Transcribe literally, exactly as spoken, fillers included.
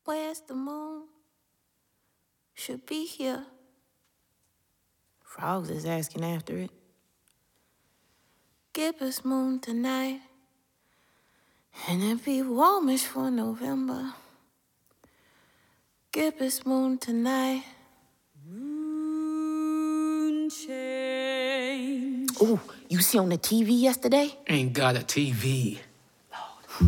Where's the moon? Should be here. Frogs is asking after it. Give us moon tonight, and it be warmish for November. Give us moon tonight. Moon change. Ooh, you see on the T V yesterday? Ain't got a T V.